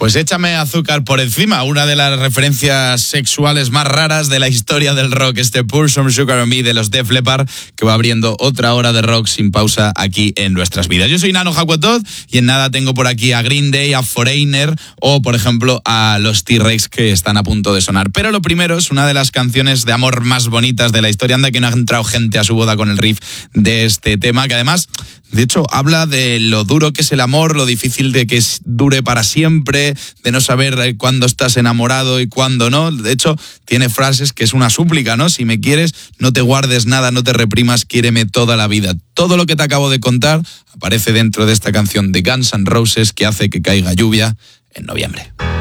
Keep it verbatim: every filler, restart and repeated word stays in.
Pues échame azúcar por encima, una de las referencias sexuales más raras de la historia del rock, este Pour Some Sugar on Me de los Def Leppard, que va abriendo otra hora de rock sin pausa aquí en nuestras vidas. Yo soy Nano Jacuetot y en nada tengo por aquí a Green Day, a Foreigner o, por ejemplo, a los T-Rex que están a punto de sonar. Pero lo primero es una de las canciones de amor más bonitas de la historia. Anda que no ha entrado gente a su boda con el riff de este tema, que además, de hecho, habla de lo duro que es el amor, lo difícil de que dure para siempre, de no saber cuándo estás enamorado y cuándo no. De hecho, tiene frases que es una súplica, ¿no? Si me quieres, no te guardes nada, no te reprimas, quiéreme toda la vida. Todo lo que te acabo de contar aparece dentro de esta canción de Guns N' Roses que hace que caiga lluvia en noviembre.